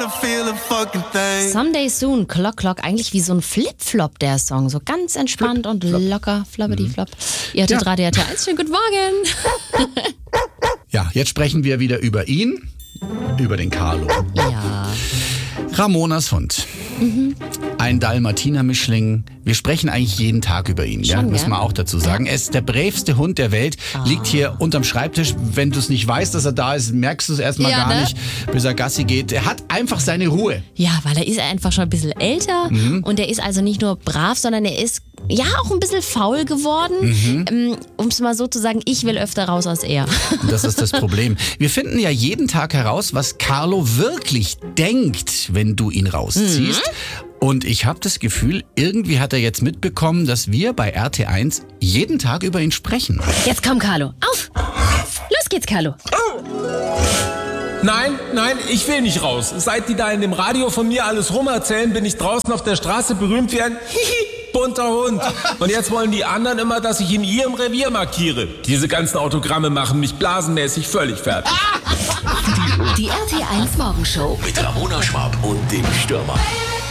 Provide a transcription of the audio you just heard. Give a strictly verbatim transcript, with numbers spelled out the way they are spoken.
Someday Soon, Clock Clock, eigentlich wie so ein Flip-Flop der Song, so ganz entspannt und locker, floppity-flop. Ihr hattet Ja. Radio R T eins, schönen guten Morgen. Ja, jetzt sprechen wir wieder über ihn, über den Carlo. Ja. Ramonas Hund. Mhm. Ein Dalmatiner-Mischling. Wir sprechen eigentlich jeden Tag über ihn, ja? Schon, Müssen gell? wir auch dazu sagen. Er ist der bravste Hund der Welt, liegt hier unterm Schreibtisch. Wenn du es nicht weißt, dass er da ist, merkst du es erstmal Ja, gar ne? nicht, bis er Gassi geht. Er hat einfach seine Ruhe. Ja, weil er ist einfach schon ein bisschen älter und er ist also nicht nur brav, sondern er ist ja auch ein bisschen faul geworden. Ähm, um es mal so zu sagen, ich will öfter raus als er. Und das ist das Problem. Wir finden ja jeden Tag heraus, was Carlo wirklich denkt, wenn du ihn rausziehst. Und ich habe das Gefühl, irgendwie hat er jetzt mitbekommen, dass wir bei R T eins jeden Tag über ihn sprechen. Jetzt komm, Carlo, auf! Los geht's, Carlo. Nein, nein, ich will nicht raus. Seit die da in dem Radio von mir alles rumerzählen, bin ich draußen auf der Straße berühmt wie ein hihi, bunter Hund. Und jetzt wollen die anderen immer, dass ich in ihrem Revier markiere. Diese ganzen Autogramme machen mich blasenmäßig völlig fertig. Die R T eins Morgenshow Mit Ramona Schwab und dem Stürmer.